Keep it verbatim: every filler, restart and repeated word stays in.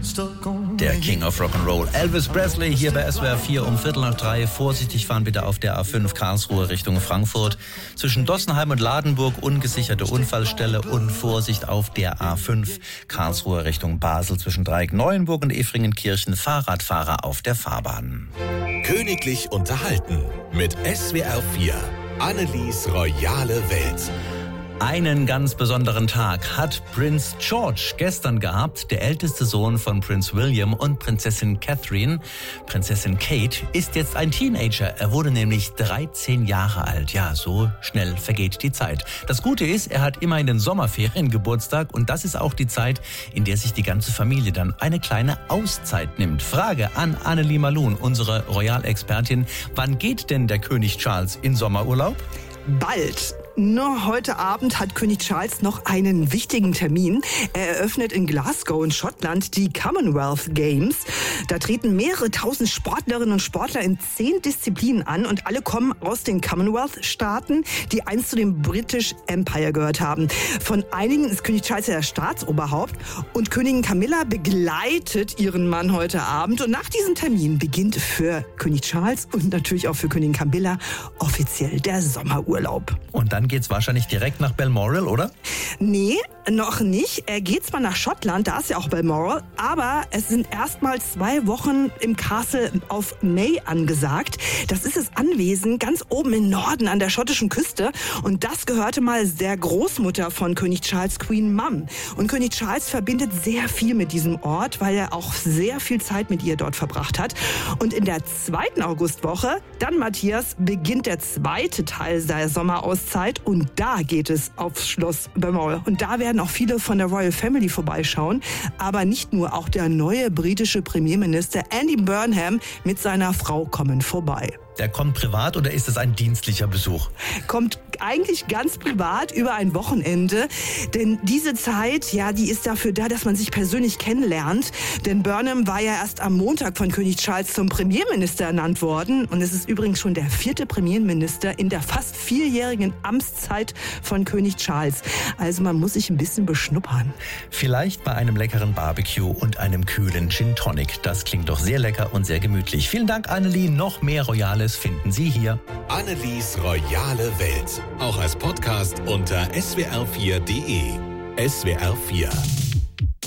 Der King of Rock'n'Roll, Elvis Presley, hier bei S W R vier um Viertel nach drei. Vorsichtig fahren bitte auf der A fünf Karlsruhe Richtung Frankfurt. Zwischen Dossenheim und Ladenburg ungesicherte Unfallstelle und Vorsicht auf der A fünf Karlsruhe Richtung Basel zwischen Dreieck Neuenburg und Efringenkirchen. Fahrradfahrer auf der Fahrbahn. Königlich unterhalten mit S W R vier. Annelies royale Welt. Einen ganz besonderen Tag hat Prinz George gestern gehabt. Der älteste Sohn von Prinz William und Prinzessin Catherine, Prinzessin Kate, ist jetzt ein Teenager. Er wurde nämlich dreizehn Jahre alt. Ja, so schnell vergeht die Zeit. Das Gute ist, er hat immer in den Sommerferien Geburtstag und das ist auch die Zeit, in der sich die ganze Familie dann eine kleine Auszeit nimmt. Frage an Annelie Malun, unsere Royal-Expertin. Wann geht denn der König Charles in Sommerurlaub? Bald. Nur heute Abend hat König Charles noch einen wichtigen Termin. Er eröffnet in Glasgow in Schottland die Commonwealth Games. Da treten mehrere tausend Sportlerinnen und Sportler in zehn Disziplinen an und alle kommen aus den Commonwealth-Staaten, die einst zu dem British Empire gehört haben. Von einigen ist König Charles ja der Staatsoberhaupt und Königin Camilla begleitet ihren Mann heute Abend. Und nach diesem Termin beginnt für König Charles und natürlich auch für Königin Camilla offiziell der Sommerurlaub. Und dann geht's wahrscheinlich direkt nach Balmoral, oder? Nee, noch nicht. Er geht zwar nach Schottland, da ist ja auch Balmoral, aber es sind erstmal zwei Wochen im Castle of May angesagt. Das ist das Anwesen ganz oben im Norden an der schottischen Küste und das gehörte mal der Großmutter von König Charles, Queen Mum. Und König Charles verbindet sehr viel mit diesem Ort, weil er auch sehr viel Zeit mit ihr dort verbracht hat. Und in der zweiten Augustwoche, dann Matthias, beginnt der zweite Teil der Sommerauszeit und da geht es aufs Schloss Balmoral. Und da werden auch viele von der Royal Family vorbeischauen. Aber nicht nur, auch der neue britische Premierminister Andy Burnham mit seiner Frau kommen vorbei. Der kommt privat oder ist es ein dienstlicher Besuch? Kommt eigentlich ganz privat über ein Wochenende. Denn diese Zeit, ja, die ist dafür da, dass man sich persönlich kennenlernt. Denn Burnham war ja erst am Montag von König Charles zum Premierminister ernannt worden. Und es ist übrigens schon der vierte Premierminister in der fast vierjährigen Amtszeit von König Charles. Also man muss sich ein bisschen beschnuppern. Vielleicht bei einem leckeren Barbecue und einem kühlen Gin Tonic. Das klingt doch sehr lecker und sehr gemütlich. Vielen Dank, Annelie. Noch mehr Royales finden Sie hier. Annelies royale Welt. Auch als Podcast unter S W R vier Punkt D E. S W R vier.